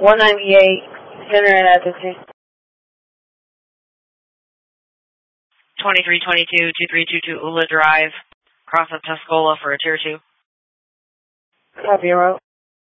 198, center and agency. 2322-2322 Ula Drive, cross of Tuscola for a Tier 2. Copy, route.